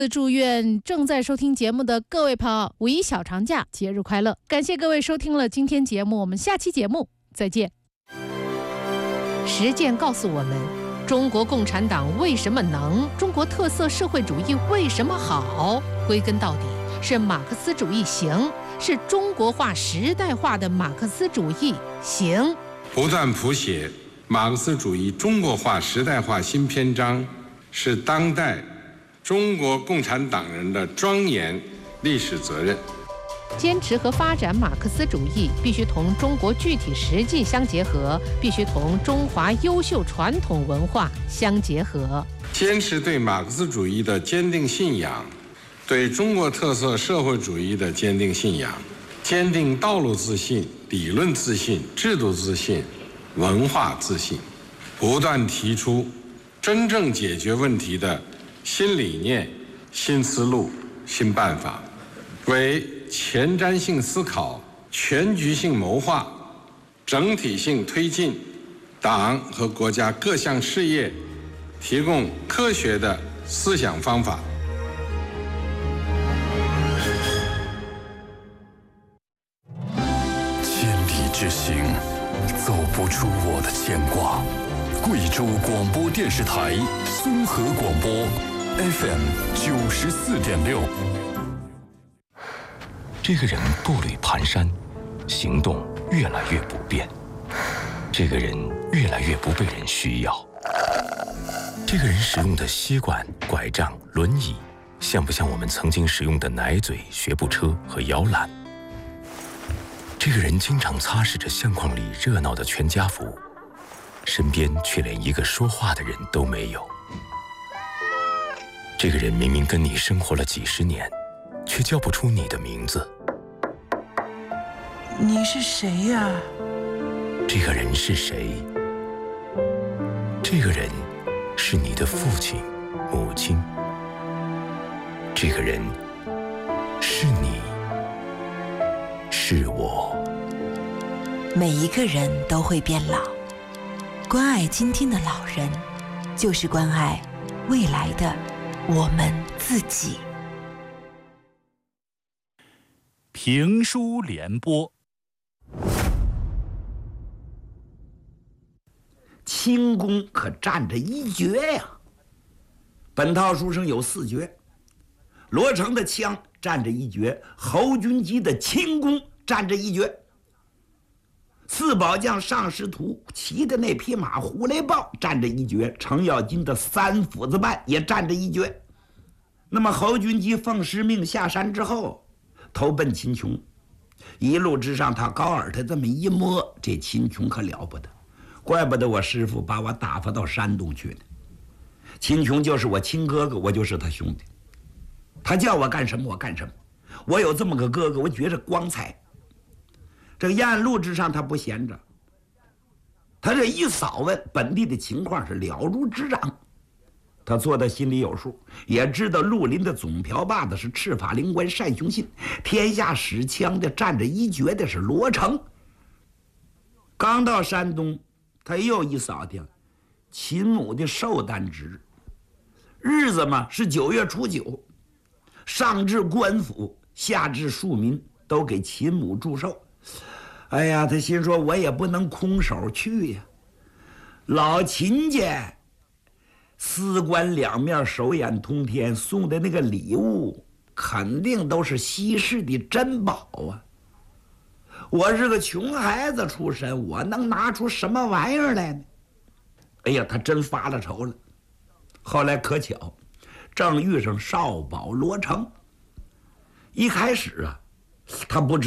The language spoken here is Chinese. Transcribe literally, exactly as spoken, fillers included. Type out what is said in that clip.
祝愿正在收听节目的各位朋友五一小长假节日快乐！感谢各位收听了今天节目，我们下期节目再见。实践告诉我们，中国共产党为什么能，中国特色社会主义为什么好？归根到底是马克思主义行，是中国化时代化的马克思主义行。 不断谱写马克思主义中国化时代化新篇章，是当代中国共产党人的庄严历史责任。 坚持和发展马克思主义，必须同中国具体实际相结合，必须同中华优秀传统文化相结合。 坚持对马克思主义的坚定信仰，对中国特色社会主义的坚定信仰，坚定道路自信、理论自信、制度自信、文化自信，不断提出真正解决问题的新理念、新思路、新办法，为前瞻性思考、全局性谋划、整体性推进党和国家各项事业提供科学的思想方法。 千里之行，走不出我的牵挂。贵州广播电视台综合广播 F M 九十四点六。这个人步履蹒跚，行动越来越不便。这个人越来越不被人需要。这个人使用的吸管、拐杖、轮椅，像不像我们曾经使用的奶嘴、学步车和摇篮？这个人经常擦拭着相框里热闹的全家福，身边却连一个说话的人都没有。这个人明明跟你生活了几十年，却叫不出你的名字。 你是谁呀？ 这个人是谁？这个人是你的父亲、母亲。这个人是你，是我。 每一个人都会变老，关爱今天的老人，就是关爱未来的我们自己。 评书联播。 清宫可占着一绝呀！本套书上有四绝，罗成的枪占着一绝，侯君集的轻功占着一绝，四宝将尚师徒骑的那匹马胡雷豹占着一绝，程咬金的三斧子半也占着一绝。那么侯君集奉师命下山之后，投奔秦琼，一路之上他高耳朵这么一摸，这秦琼可了不得，怪不得我师父把我打发到山东去呢。秦琼就是我亲哥哥，我就是他兄弟，他叫我干什么我干什么，我有这么个哥哥，我觉着光彩。这个延安路之上他不闲着，他这一扫问本地的情况是了如指掌，他做的心里有数，也知道绿林的总瓢把子是赤法灵官单雄信，天下使枪的占着一绝的是罗成。刚到山东，他又一扫听秦母的寿诞之日，日子嘛是九月初九，上至官府，下至庶民，都给秦母祝寿。哎呀，他心说我也不能空手去呀，老秦家司官两面手眼通天，送的那个礼物肯定都是稀世的珍宝啊。我是个穷孩子出身，我能拿出什么玩意儿来呢？哎呀，他真发了愁了。后来可巧正遇上少保罗成，一开始啊他不知